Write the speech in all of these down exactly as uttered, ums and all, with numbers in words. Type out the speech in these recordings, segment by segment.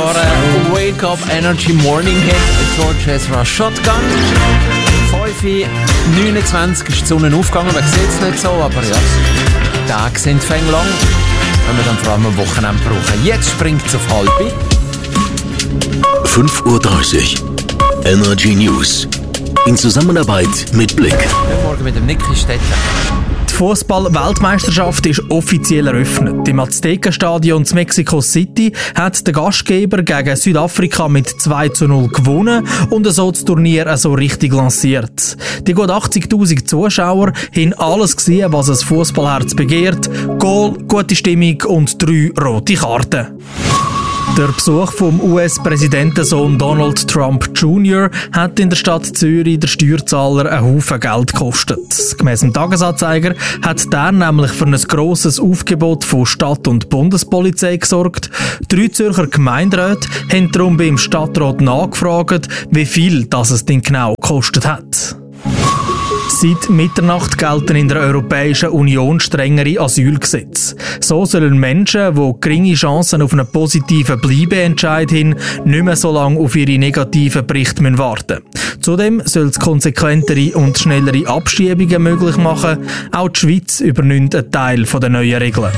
wunderbaren Wake-up Energy Morning Hit, George Ezra Shotgun. fünf Uhr neunundzwanzig ist die Sonne aufgegangen, man sieht es nicht so, aber ja, die Tage sind fäng lang, wenn wir dann vor allem am Wochenende brauchen. Jetzt springt es auf halb. fünf Uhr dreißig. Energy News. In Zusammenarbeit mit Blick. Guten Morgen mit dem Niki Stettler. Die Fußball-Weltmeisterschaft ist offiziell eröffnet. Im Aztekenstadion in Mexico City hat der Gastgeber gegen Südafrika mit zwei zu null gewonnen und so das Turnier so richtig lanciert. Die gut achtzigtausend Zuschauer haben alles gesehen, was ein Fußballherz begehrt. Goal, gute Stimmung und drei rote Karten. Der Besuch vom U S-Präsidentensohn Donald Trump Junior hat in der Stadt Zürich der Steuerzahler einen Haufen Geld gekostet. Gemäss dem Tagesanzeiger hat der nämlich für ein grosses Aufgebot von Stadt- und Bundespolizei gesorgt. Drei Zürcher Gemeinderäte haben darum beim Stadtrat nachgefragt, wie viel das es denn genau gekostet hat. Seit Mitternacht gelten in der Europäischen Union strengere Asylgesetze. So sollen Menschen, die geringe Chancen auf einen positiven Bleibeentscheid haben, nicht mehr so lange auf ihre negativen Berichte warten müssen. Zudem soll es konsequentere und schnellere Abschiebungen möglich machen. Auch die Schweiz übernimmt einen Teil der neuen Regeln.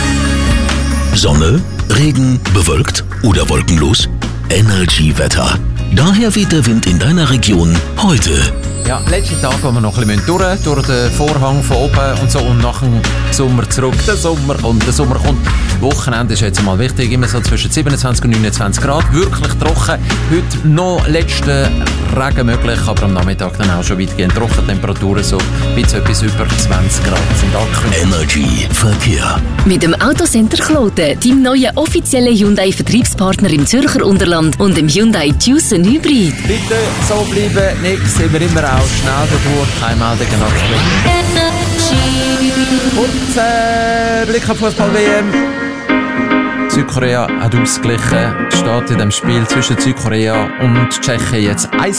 Sonne, Regen, bewölkt oder wolkenlos? Energy-Wetter. Daher weht der Wind in deiner Region heute. Ja, letzten Tag, wo wir noch ein bisschen durch, durch den Vorhang von oben und so und nach dem Sommer zurück. Der Sommer kommt, der Sommer kommt. Wochenende ist jetzt mal wichtig, immer so zwischen siebenundzwanzig und neunundzwanzig Grad. Wirklich trocken. Heute noch letzte Regen möglich, aber am Nachmittag dann auch schon weitgehend trocken. Temperaturen so bis etwas über zwanzig Grad sind angekündigt. Energy Verkehr. Mit dem Autocenter Kloten, deinem neuen offiziellen Hyundai-Vertriebspartner im Zürcher Unterland und dem Hyundai Tucson Hybrid. Bitte so bleiben, nichts, sind wir immer auch schnell durch, keine Meldungen absprechen. Und äh, Blick auf Fußball-W M. Südkorea hat ausgeglichen, steht in dem Spiel zwischen Südkorea und Tschechien jetzt eins